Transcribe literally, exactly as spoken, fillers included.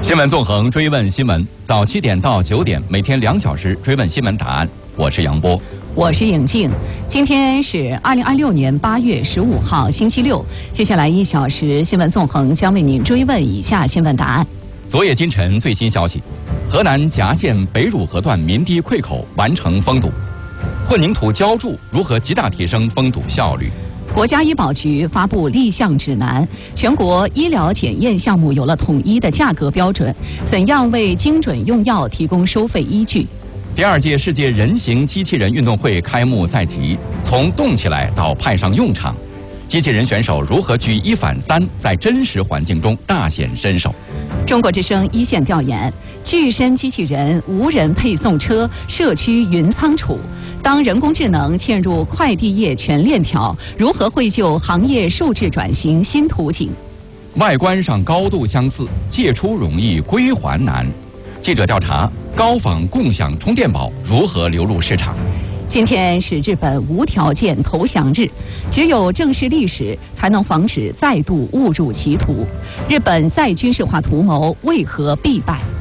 新闻纵横，追问新闻，早七点到九点，每天两小时追问新闻答案。我是杨波， 我是颖静。今天是二零二六年八月十五号，星期六。接下来一小时，新闻纵横将为您追问以下新闻答案。 昨夜今晨最新消息：河南夹县北汝河段民堤溃口完成封堵，混凝土浇筑如何极大提升封堵效率？ 国家医保局发布立项指南，全国医疗检验项目有了统一的价格标准，怎样为精准用药提供收费依据？ 第二届世界人形机器人运动会开幕在即，从动起来到派上用场，机器人选手如何举一反三，在真实环境中大显身手？ 中国之声一线调研：具身机器人、无人配送车、社区云仓储。当人工智能嵌入快递业全链条，如何绘就行业数字转型新图景？ 外观上高度相似，借出容易归还难。记者调查，高仿共享充电宝如何流入市场？ 今天是日本无条件投降日，只有正视历史，才能防止再度误入歧途。日本再军事化图谋为何必败？